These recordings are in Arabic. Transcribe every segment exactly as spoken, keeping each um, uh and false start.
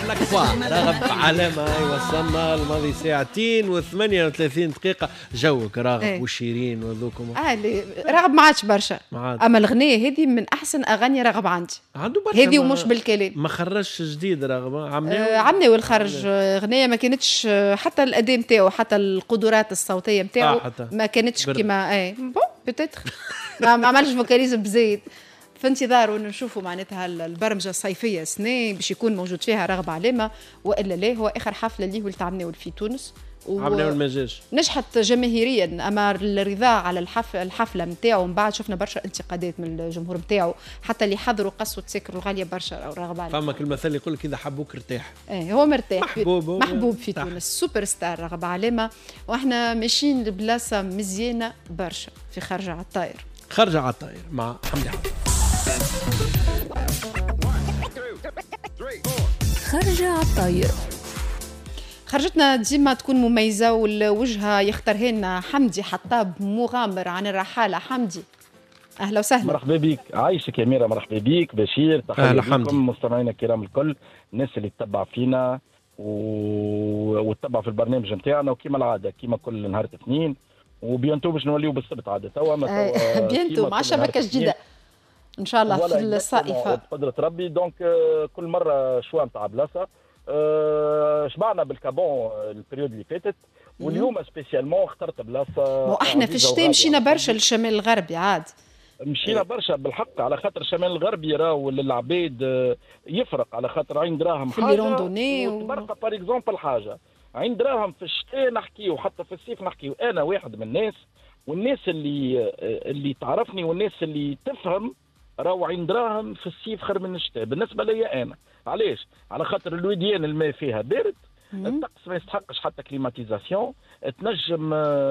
لكفا راغب علامة وصلنا الماضي ساعتين وثمانية وثلاثين دقيقة. جوك راغب ايه. وشيرين وذوكم اه راغب ما عادش برشا، اما الغنية هذه من احسن اغاني راغب عندي، عنده برشا هذه ومش بالكلام. ما خرجش جديد راغب عمناوي آه عمناوي الخرج غنية ما كانتش حتى الاداء نتاعو حتى القدرات الصوتية نتاعو آه ما كانتش كيما ايه بون بيتيتر ما عملش فوكاليزم بزيد. في انتظار نشوفوا معناتها البرمجه الصيفيه سنة باش يكون موجود فيها راغب علامه، والا لا هو اخر حفله اللي هو تعملوا في تونس و... عملوا المجاج نجحت جماهيريا، اما الرضا على الحفله الحفله نتاعو من بعد شفنا برشا انتقادات من الجمهور نتاعو، حتى اللي حضروا قصوا تسكروا غاليه برشا او راغب علامه. فما المثل يقول لك اذا حبوك ارتاح. ايه هو مرتاح محبوب محبوب في تحت. تونس سوبر ستار راغب علامه، واحنا ماشيين لبلاصه مزيانه برشا في خرجه على الطاير. خرجه على الطاير مع حمدي حمدي. خرجة على الطاير. خرجتنا ديما تكون مميزة والوجهة يختارها لنا حمدي حطاب مغامر عن الرحالة. حمدي أهلا وسهلا. مرحبا بك، عايشك يا ميرا. مرحبا بك بشير، تحية لكم مستمعينا الكرام الكل، الناس اللي تتبع فينا و... وتتبع في البرنامج نتاعنا، وكما العادة كما كل نهار اثنين، وبيانتو باش نوليو بالسبت عادة توا بيانتو مع شبكة جديدة ان شاء الله في الصائفه بقدره ربي. دونك كل مره شويه نتاع بلاصه أه شبعنا بالكابون البريود اللي فاتت، واليوم سبيسيالمون اخترت بلاصه. واحنا في الشتاء مشينا برشا للشمال الغربي عاد مشينا برشا بالحق، على خاطر الشمال الغربي راهو للعباد يفرق، على خاطر عين دراهم في الروندوني وتبرقى بار اكزومبل حاجه عين دراهم في الشتاء نحكيو وحتى في الصيف نحكيو. انا واحد من الناس، والناس اللي اللي تعرفني والناس اللي تفهم راهو عين دراهم في الصيف خير من الشتاء بالنسبه لي انا. علاش؟ على خاطر الوديان الماء فيها بارد، الطقس ما يستحقش حتى كليماتيزاسيون، تنجم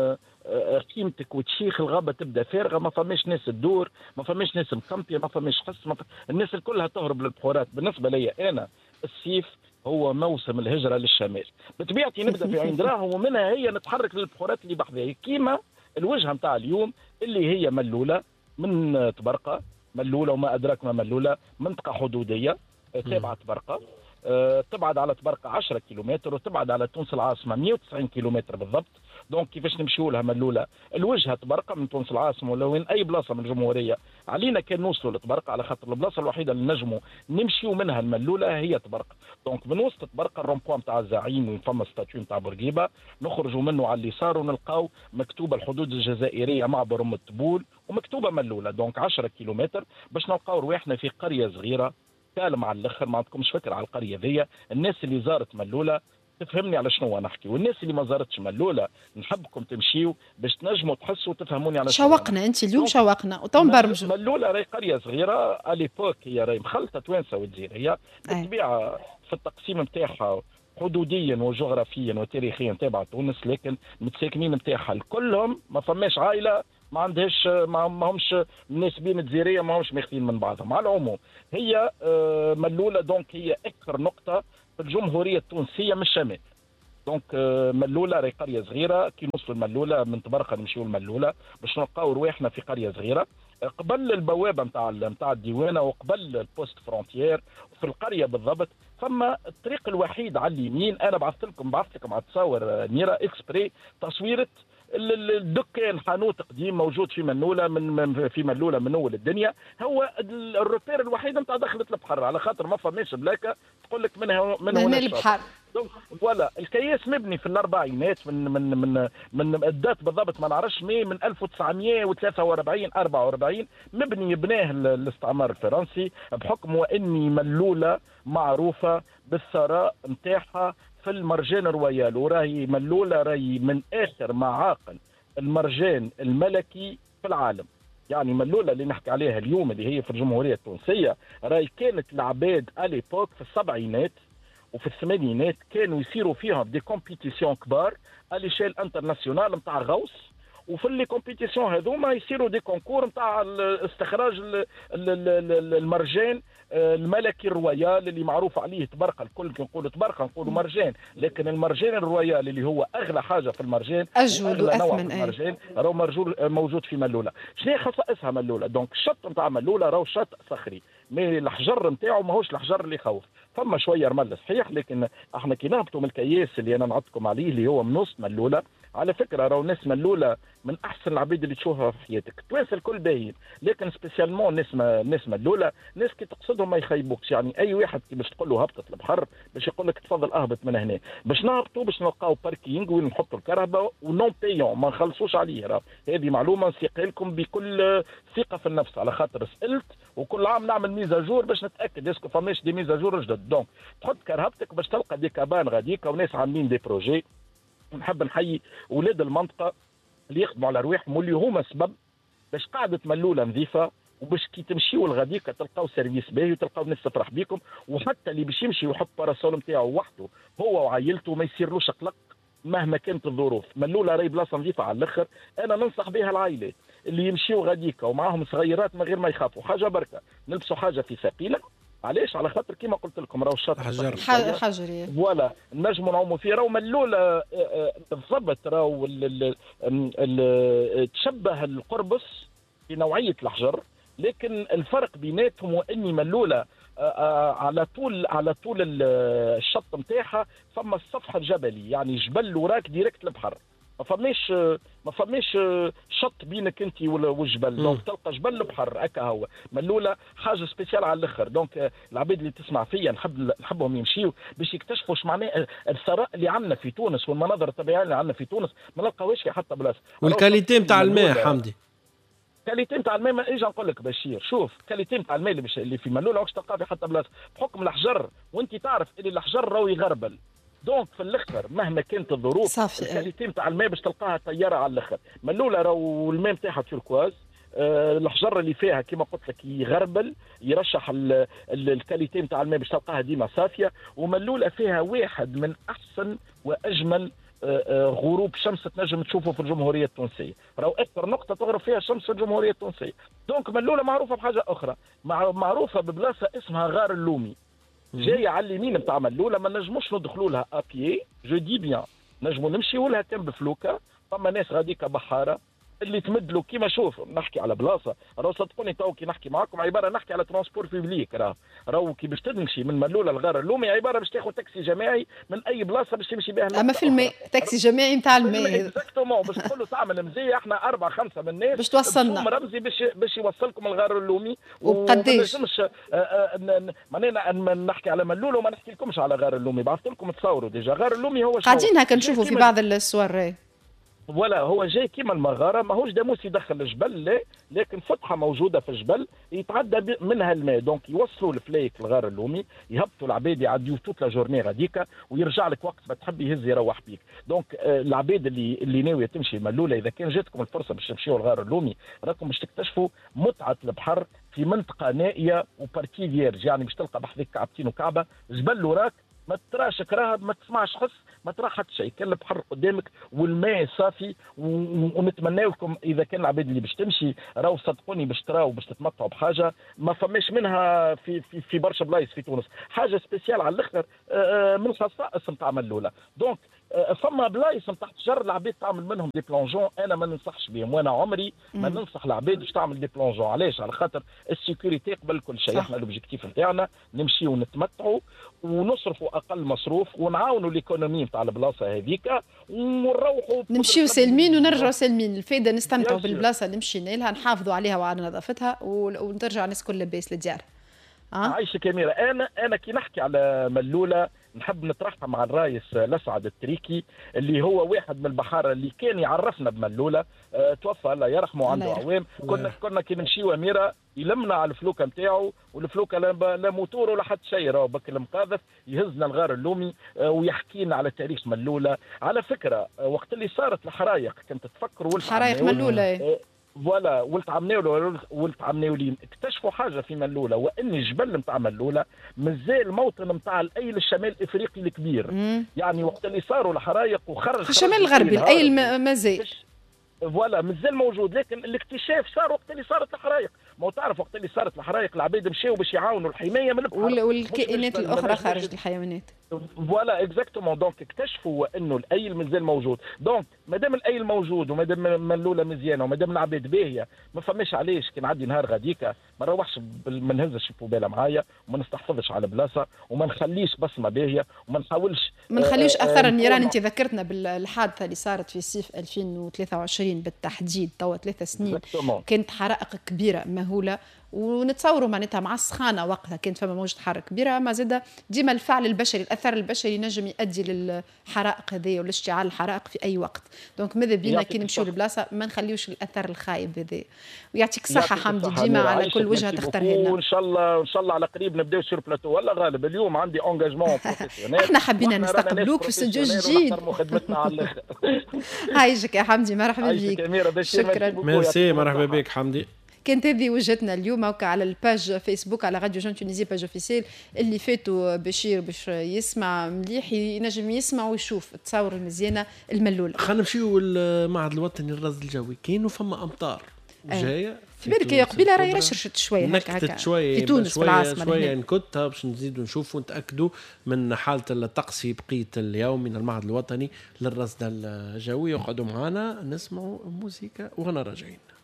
قيمتك وتشيخ الغابه تبدا فارغه، ما فماش ناس تدور، ما فماش ناس مكمبيه، ما فماش حس، ما ف... الناس الكلها تهرب للبحورات. بالنسبه لي انا الصيف هو موسم الهجره للشمال، بطبيعتي نبدا في عين دراهم ومنها هي نتحرك للبحورات اللي بحذايا، كيما الوجهه نتاع اليوم اللي هي ملوله من تبرقه. ملوله وما ادراك ما ملوله، منطقه حدوديه تابعه تبرقه، أه تبعد على تبرقه عشرة كيلومتر وتبعد على تونس العاصمه مئة وتسعين كيلومتر بالضبط. دونك كيفاش نمشيو لها ملوله؟ الوجهه تبرقه من تونس العاصمه ولا وين اي بلاصه من الجمهوريه، علينا كان نوصلوا لتبرقه، على خاطر البلاصه الوحيده اللي نجموا نمشيو منها الملوله هي تبرقه. دونك من وسط تبرقه الرومبوان نتاع الزعيم وين فما ستاتيو نتاع بورقيبه، نخرجوا منه على اليسار ونلقاو مكتوبه الحدود الجزائريه مع برم التبول ومكتوبه ملوله. دونك عشرة كيلومتر باش نلقاو رواحنا في قريه صغيره كالم على الاخر، ما عندكمش فكره على القريه ذي. الناس اللي زارت ملوله تفهمني على شنو نحكي، والناس اللي ما زارتش ملوله نحبكم تمشيو باش تنجموا تحسوا وتفهموني على شنو. شوقنا انت اليوم شوقنا وتو نبرمجوا. ملوله راهي قريه صغيره اليبوك، هي راهي مخلطه توانسه وجزائريه بالطبيعه في التقسيم نتاعها حدوديا وجغرافيا وتاريخيا تابعه تونس، لكن المتساكنين نتاعها كلهم ما فماش عائله ما عندهاش ما همش مناسبين الجزائريه، ما همش ماخذين من بعضهم. على العموم هي ملوله دونك هي اكثر نقطه في الجمهوريه التونسيه من الشمال. دونك ملوله راهي قريه صغيره، كي نوصلوا الملوله من تبرقه نمشيو الملوله باش نلقاو رواحنا في قريه صغيره قبل البوابه نتاع نتاع الديوانه وقبل البوست فرونتيير. وفي القريه بالضبط ثم الطريق الوحيد على اليمين، انا بعثت لكم بعثت لكم على التصاور نيرة اكسبري تصويره الدكان حانوت قديم موجود في منوله من في ملوله من اول الدنيا، هو الروبير الوحيد نتاع دخلة البحر، على خاطر ما فماش بلاكه تقول لك منها من هنا البحر. ولا الكياس مبني في الاربعينات من من من من الدات بالضبط ما نعرفش مي من ألف وتسعمئة وثلاثة وأربعين أربعة وأربعين مبني بناه الاستعمار الفرنسي، بحكم واني ملوله معروفه بالثراء نتاعها في المرجان الرويال، وراهي ملوله راهي من اخر معاقل المرجان الملكي في العالم. يعني ملوله اللي نحكي عليها اليوم اللي هي في الجمهوريه التونسيه راهي كانت العباد اليبوك في السبعينات وفي الثمانينات كانوا يصيروا فيها دي كومبيتيسيون كبار اليشيل انترناسيونال نتاع غوص، وفي اللي كومبيتيسيون هذوما يصيروا دي كونكور نتاع استخراج المرجان الملكي الرويال اللي معروف عليه تبرقه. الكل نقولوا تبرقه نقولوا مرجان، لكن المرجان الرويال اللي هو اغلى حاجه في المرجان اجود واثمن المرجان راهو موجود في ملوله. شنو هي خصائصها ملوله؟ دونك الشط نتاع ملوله راهو شط صخري، مي الحجر نتاعو ماهوش الحجر اللي يخوف. فما شويه رمل صحيح، لكن احنا كي نهبطوا من الكياس اللي انا نعطيكم عليه اللي هو من نص ملوله، على فكره راهو الناس ملوله من احسن العبيد اللي تشوفها في حياتك، التوانسه الكل باهيين، لكن سبيسيالمون ناس ناس ملوله، ناس كي تقصدهم ما يخيبوكش. يعني اي واحد كي باش تقول له هبطت البحر باش يقول لك تفضل اهبط من هنا، باش نهبطوا باش نلقاو باركينغ وين نحطوا الكهرباء ونون بايون ما نخلصوش عليه. راه هذه معلومه نسيقها لكم بكل ثقه في النفس، على خاطر سالت وكل عام نعمل ميزاجور باش نتاكد اسكو فماش دي ميزاجور جدد. دونك تحط كهربتك باش تلقى دي كابان غاديكا وناس عاملين دي بروجي. نحب نحيي اولاد المنطقه اللي يخدموا على رواحهم واللي هما سبب باش قاعده ملوله نظيفه، وباش كي تمشيوا الغديكه تلقاو سيرفيس باهي وتلقاو الناس تفرح بكم، وحتى اللي باش يمشي ويحط باراسول نتاعو وحده هو وعائلته ما يصيرلوش قلق مهما كانت الظروف. ملوله راهي بلاصه نظيفه على الاخر. انا ننصح بها العائلات اللي يمشيوا غديكه ومعاهم صغيرات من غير ما يخافوا. حاجه بركه نلبسوا حاجه في ثقيله، علاش؟ على خاطر كيما قلت لكم راهو الشط حجر حجري فوالا نجموا نعوموا فيه. راهو ملوله بالضبط راهو تشبه القربص في نوعيه الحجر، لكن الفرق بيناتهم واني ملوله على طول على طول الشط نتاعها فما السطح الجبلي، يعني جبل وراك ديريكت البحر، ما فماش ما فماش شط بينك انت والجبل. دونك تلقى جبل البحر هكا. هو ملوله حاجه سبيسيال على الاخر. دونك العباد اللي تسمع فيا نحب نحبهم يمشيوا باش يكتشفوا اش معناه الثراء اللي عندنا في تونس والمناظر الطبيعيه اللي عندنا في تونس ما نلقاوش في حتى بلاصه. والكاليتي نتاع الماء حمدي، كاليتي نتاع الماء ما اجي نقول لك بشير، شوف كاليتي نتاع الماء اللي, اللي في ملوله واش تلقاه في حتى بلاصه بحكم الحجر، وانت تعرف اللي الحجر راهو يغربل. دونك في الاخر مهما كانت الظروف الكاليتي نتاع الماء باش تلقاها طياره على الاخر. ملوله راهو الماء نتاعها توركواز، أه الحجر اللي فيها كما قلت لك يغربل يرشح الكاليتي نتاع الماء باش تلقاها ديما صافيه. وملوله فيها واحد من احسن واجمل غروب شمس تنجم تشوفه في الجمهوريه التونسيه، راهو اكثر نقطه تغرب فيها الشمس في الجمهوريه التونسيه. دونك ملوله معروفه بحاجه اخرى، معروفه ببلاصه اسمها غار اللومي، جايه على اليمين نتاع ملوله، ما نجموش ندخلوا لها ابيي، جو دي بيان نجموا نمشيوا لها كان بفلوكه. فما ناس غاديكا بحاره اللي تمد له كيما شوف نحكي على بلاصه، راهو صدقوني تو كي نحكي معاكم عباره نحكي على ترونسبور بيبليك. راه راهو كي باش تمشي من ملوله لغار اللومي عباره باش تاخذ تاكسي جماعي من اي بلاصه باش تمشي بها. اما في الماء تاكسي جماعي نتاع الماء اكزاكتومون باش تقول له تعمل مزيه احنا اربعه خمسه من الناس باش توصلنا رمزي باش باش يوصلكم لغار اللومي. وقداش مش معنانا نحكي على ملوله وما نحكي لكمش على غار اللومي، بعثت لكم تصوروا ديجا غار اللومي هو قاعدين هكا نشوفوا في بعض الصور. ولا هو جاي كيما المغاره، ماهوش داموس يدخل الجبل لا، لكن فتحه موجوده في الجبل يتعدى منها الماء. دونك يوصلوا الفلايك لغار اللومي، يهبطوا العباد يعديوا توت لا جورني غاديكا، ويرجع لك وقت ما تحب يهز يروح بيك. دونك آه العباد اللي اللي ناويه تمشي ملوله اذا كان جاتكم الفرصه باش تمشيوا لغار اللومي راكم باش تكتشفوا متعه البحر في منطقه نائيه وباركي فيرج، يعني باش تلقى بحذاك كعبتين وكعبه، جبل وراك ما تراش كراهب ما تسمعش حس ما ترى حتى شيء، كان البحر قدامك والماء صافي. ونتمنى لكم اذا كان العباد اللي باش تمشي راهو صدقوني باش تراو باش تتمتعوا بحاجه ما فماش منها في في, في برشا بلايص في تونس، حاجه سبيسيال على الاخر من الخصائص نتاع ملوله. دونك فما بلايص نتاع شجر العباد تعمل منهم دي بلونجون، انا ما ننصحش بهم وانا عمري ما ننصح العباد باش تعمل دي بلونجون. علاش؟ على خاطر السيكوريتي قبل كل شيء. احنا الاوبجيكتيف نتاعنا نمشيو ونتمتعوا ونصرفوا اقل مصروف ونعاونوا ليكونومي نتاع البلاصه هذيك ونروحوا نمشيو سالمين ونرجعوا سالمين. الفايده نستمتعوا بالبلاصه اللي مشينا لها، نحافظوا عليها وعلى نظافتها ونرجع الناس كل لاباس للديار. أه؟ عايشه كاميرا. انا انا كي نحكي على ملوله نحب نطرحها مع الرايس الاسعد التريكي اللي هو واحد من البحاره اللي كان يعرفنا بملوله. أه توفى الله يرحمه عنده عوام. كنا كنا كي نمشيو اميره يلمنا على الفلوكه نتاعو، والفلوكه لا موتور ولا حتى شيء، راهو بك المقاذف يهزنا الغار اللومي أه ويحكي لنا على تاريخ ملوله. على فكره أه وقت اللي صارت الحرايق كنت تفكروا حرايق ملوله أه فوالا ولد عمناولي ولد عمناولين اكتشفوا حاجه في ملوله، وان الجبل نتاع ملوله مازال موطن نتاع الايل الشمال الافريقي الكبير. مم. يعني وقت اللي صاروا الحرايق وخرج في الشمال الغربي الايل مازال فوالا مازال موجود، لكن الاكتشاف صار وقت اللي صارت الحرايق. ما تعرف وقت اللي صارت الحرائق العباد مشاو باش يعاونوا الحمايه من البحر والكائنات الاخرى خارج الحيوانات. فوالا اكزاكتومون. دونك اكتشفوا انه الايل مازال موجود. دونك مادام الايل موجود ومادام ملوله مزيانه ومادام العباد باهيه ما فماش علاش كي نعدي نهار غاديكا ما نروحش ما نهزش البوباله معايا وما نستحفظش على بلاصه وما نخليش بصمه باهيه وما نحاولش ما نخليوش اثر النيران. انت ذكرتنا بالحادثه اللي صارت في صيف ألفين وثلاثة وعشرين بالتحديد توا ثلاث سنين كانت حرائق كبيره مهوله ونتصوروا معناتها مع السخانه وقتها كانت فما موجه حر كبيره ما زاد ديما الفعل البشري الاثر البشري ينجم يؤدي للحرائق هذه ولاشتعال الحرائق في اي وقت. دونك ماذا بينا كي نمشيو لبلاصه ما نخليوش الاثر الخايب هذا. ويعطيك الصحه حمدي ديما على كل وجهه تختارها لنا. وان شاء الله ان شاء الله على قريب نبداو سور بلاتو ولا غالب اليوم عندي انجاجمون بروفيسيونيل. احنا حبينا نستقبلوك في استوديو جديد. خدمتنا على الاخر. هايجك يا حمدي مرحبا بك. شكرا ميرسي مرحبا بك حمدي. كانت هذه وجهتنا اليوم على الباج فيسبوك على راديو جون تونيزي باج اوفيسيل. اللي فاتوا بشير باش يسمع مليح ينجم يسمع ويشوف التصاور المزيانه الملوله. خلينا نمشيو للمعهد الوطني للرصد الجوي. كاين فما امطار جايه في بالك يا قبيله راهي رشرشت شويه هكا شويه في تونس شويه في العاصمه شويه نكتها باش نزيدوا نشوفوا ونتاكدوا من حاله الطقس في بقيه اليوم من المعهد الوطني للرصد الجوي. يقعدوا معنا نسمعوا موسيقى وغنا راجعين.